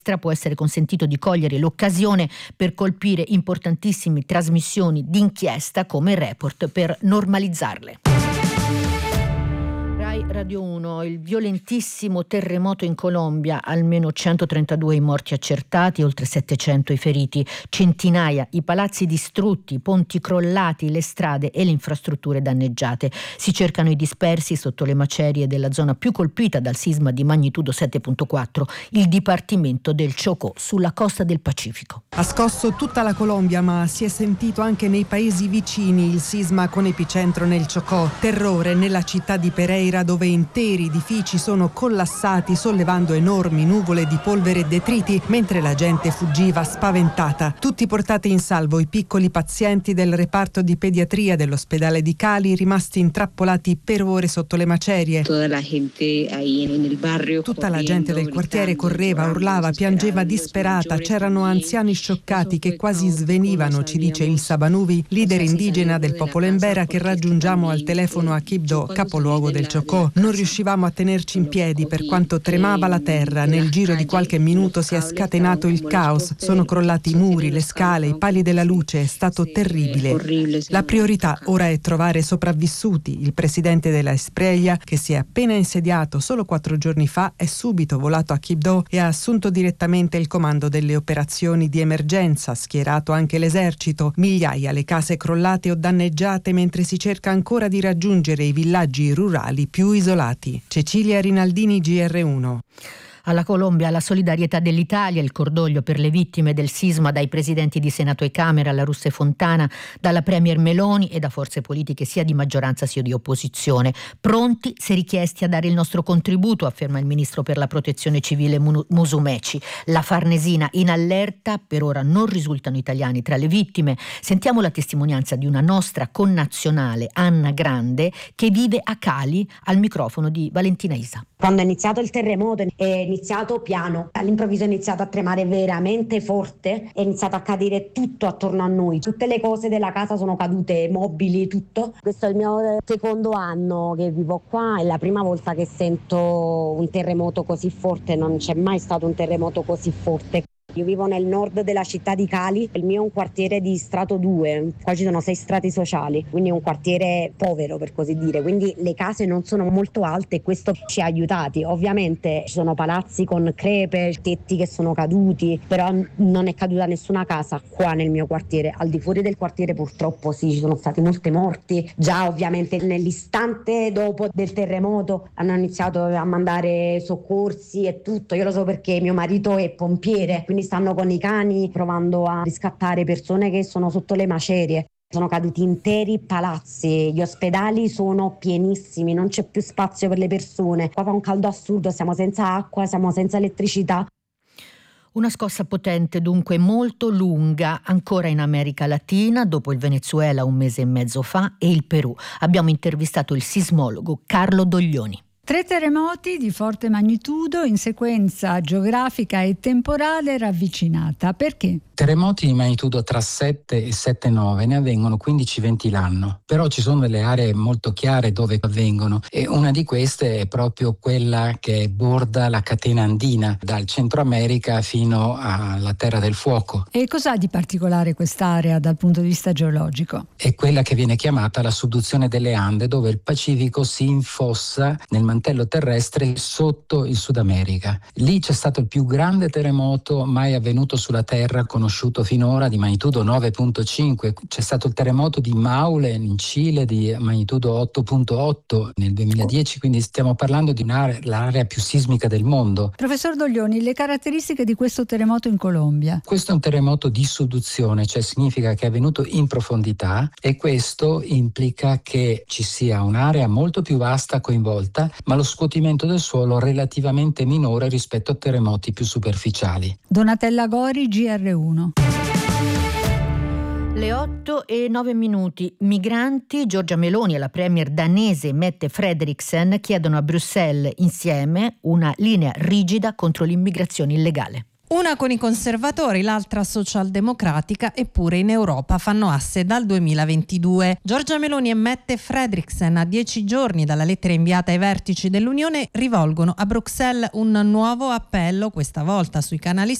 può essere consentito di cogliere l'occasione per colpire importantissime trasmissioni d'inchiesta come Report per normalizzarle. Rai Radio 1, il violentissimo terremoto in Colombia, almeno 132 i morti accertati, oltre 700 i feriti, centinaia i palazzi distrutti, i ponti crollati, le strade e le infrastrutture danneggiate. Si cercano i dispersi sotto le macerie della zona più colpita dal sisma di magnitudo 7.4, il Dipartimento del Chocó, sulla costa del Pacifico. Ha scosso tutta la Colombia, ma si è sentito anche nei paesi vicini il sisma con epicentro nel Chocó. Terrore nella città di Pereira, dove interi edifici sono collassati sollevando enormi nuvole di polvere e detriti mentre la gente fuggiva spaventata. Tutti portati in salvo i piccoli pazienti del reparto di pediatria dell'ospedale di Cali, rimasti intrappolati per ore sotto le macerie. Tutta la gente del quartiere correva, urlava, piangeva disperata. C'erano anziani scioccati che quasi svenivano, ci dice il Sabanuvi, leader indigena del popolo Embera che raggiungiamo al telefono a Quibdó, capoluogo del Chocó. Non riuscivamo a tenerci in piedi per quanto tremava la terra. Nel giro di qualche minuto si è scatenato il caos. Sono crollati i muri, le scale, i pali della luce. È stato terribile. La priorità ora è trovare sopravvissuti. Il presidente della Espriella, che si è appena insediato solo 4 giorni fa, è subito volato a Quibdó e ha assunto direttamente il comando delle operazioni di emergenza, schierato anche l'esercito. Migliaia le case crollate o danneggiate mentre si cerca ancora di raggiungere i villaggi rurali più isolati. Cecilia Rinaldini, GR1. Alla Colombia la solidarietà dell'Italia, il cordoglio per le vittime del sisma dai presidenti di Senato e Camera, la Russa e Fontana, dalla Premier Meloni e da forze politiche sia di maggioranza sia di opposizione. Pronti, se richiesti, a dare il nostro contributo, afferma il ministro per la protezione civile Musumeci. La Farnesina in allerta, per ora non risultano italiani tra le vittime. Sentiamo la testimonianza di una nostra connazionale, Anna Grande, che vive a Cali, al microfono di Valentina Isa. Quando è iniziato il terremoto è iniziato piano, all'improvviso è iniziato a tremare veramente forte, è iniziato a cadere tutto attorno a noi, tutte le cose della casa sono cadute, mobili, tutto. Questo è il mio secondo anno che vivo qua, è la prima volta che sento un terremoto così forte, non c'è mai stato un terremoto così forte. Io vivo nel nord della città di Cali, il mio è un quartiere di strato 2, qua ci sono 6 strati sociali, quindi è un quartiere povero per così dire, quindi le case non sono molto alte e questo ci ha aiutati. Ovviamente ci sono palazzi con crepe, tetti che sono caduti, però non è caduta nessuna casa qua nel mio quartiere. Al di fuori del quartiere purtroppo sì, ci sono stati molti morti, già ovviamente nell'istante dopo del terremoto hanno iniziato a mandare soccorsi e tutto, io lo so perché mio marito è pompiere, quindi stanno con i cani provando a riscattare persone che sono sotto le macerie. Sono caduti interi palazzi, gli ospedali sono pienissimi, non c'è più spazio per le persone. Qua fa un caldo assurdo, siamo senza acqua, siamo senza elettricità. Una scossa potente, dunque molto lunga, ancora in America Latina, dopo il Venezuela 1 mese e mezzo fa e il Perù. Abbiamo intervistato il sismologo Carlo Doglioni. 3 terremoti di forte magnitudo in sequenza geografica e temporale ravvicinata. Perché? Terremoti di magnitudo tra 7 e 7,9 ne avvengono 15-20 l'anno, però ci sono delle aree molto chiare dove avvengono e una di queste è proprio quella che borda la catena andina, dal Centro America fino alla Terra del Fuoco. E cos'ha di particolare quest'area dal punto di vista geologico? È quella che viene chiamata la subduzione delle Ande, dove il Pacifico si infossa nel mantello terrestre sotto il Sud America. Lì c'è stato il più grande terremoto mai avvenuto sulla Terra, conosciuto finora, di magnitudo 9.5. C'è stato il terremoto di Maule in Cile di magnitudo 8.8 nel 2010, quindi stiamo parlando di l'area più sismica del mondo. Professor Doglioni, le caratteristiche di questo terremoto in Colombia? Questo è un terremoto di subduzione, cioè significa che è avvenuto in profondità e questo implica che ci sia un'area molto più vasta coinvolta, ma lo scuotimento del suolo relativamente minore rispetto a terremoti più superficiali. Donatella Gori, GR1. Le 8:09. Migranti, Giorgia Meloni e la premier danese Mette Frederiksen chiedono a Bruxelles insieme una linea rigida contro l'immigrazione illegale. Una con i conservatori, l'altra socialdemocratica, eppure in Europa fanno asse dal 2022. Giorgia Meloni e Mette Frederiksen, a 10 giorni dalla lettera inviata ai vertici dell'Unione, rivolgono a Bruxelles un nuovo appello, questa volta sui canali